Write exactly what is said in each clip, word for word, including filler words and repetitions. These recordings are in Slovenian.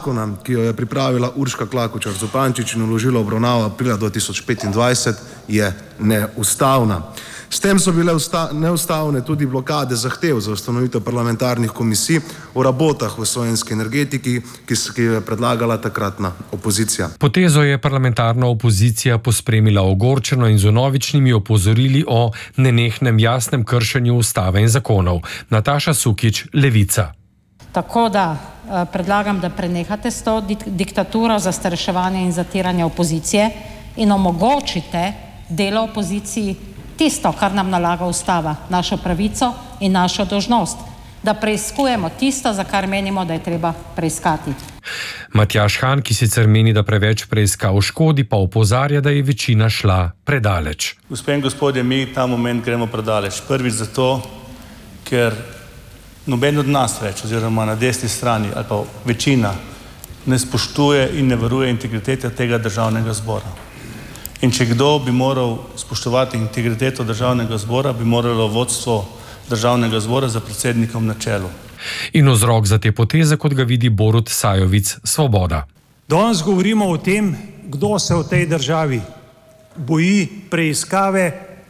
zakona, ki jo je pripravila Urška Klakočar Zupančič in vložila obravnavo aprila dva tisoč petindvajset, je neustavna. S tem so bile neustavne tudi blokade zahtev za ustanovitev parlamentarnih komisij o rabotah v slovenski energetiki, ki jo je predlagala takratna opozicija. Potezo je parlamentarna opozicija pospremila ogorčeno in z vnovičnimi opozorili o nenehnem jasnem kršenju ustave in zakonov. Nataša Sukič, Levica. Tako da predlagam, da prenehate s to diktaturo zastraševanja in zatiranja opozicije in omogočite delo opoziciji tisto, kar nam nalaga ustava, našo pravico in našo dolžnost, da preiskujemo tisto, za kar menimo, da je treba preiskati. Matjaž Han, ki sicer meni, da preveč preiskav škodi, pa opozarja, da je večina šla predaleč. Gospe in gospodje, mi ta moment gremo predaleč. Prvič zato, ker noben od nas več, oziroma na desni strani ali pa večina, ne spoštuje in ne varuje integritete tega državnega zbora. In če kdo bi moral spoštovati integriteto državnega zbora, bi moralo vodstvo državnega zbora za predsednikom na čelu. In vzrok za te poteze, kot ga vidi Borut Sajovic, Svoboda. Danes govorimo o tem, kdo se v tej državi boji preiskave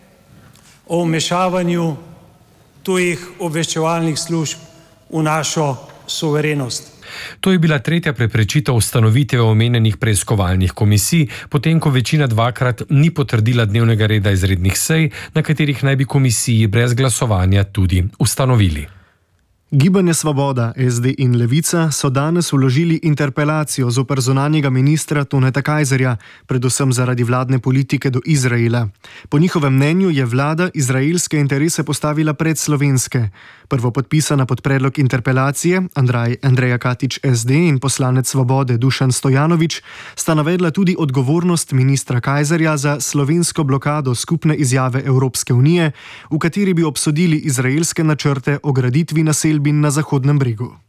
o vmešavanju tujih obveščevalnih služb v našo suverenost. To je bila tretja preprečitev ustanovitve omenjenih preiskovalnih komisij, potem ko večina dvakrat ni potrdila dnevnega reda izrednih sej, na katerih naj bi komisiji brez glasovanja tudi ustanovili. Gibanje Svoboda, S D in Levica so danes vložili interpelacijo zoper zunanjega ministra Toneta Kajzerja, predvsem zaradi vladne politike do Izraela. Po njihovem mnenju je vlada izraelske interese postavila pred slovenske. Prvopodpisana pod predlog interpelacije Andrej, Andreja Katič S D in poslanec Svobode Dušan Stojanovič sta navedla tudi odgovornost ministra Kajzerja za slovensko blokado skupne izjave Evropske unije, v kateri bi obsodili izraelske načrte o graditvi naselbin na Zahodnem bregu.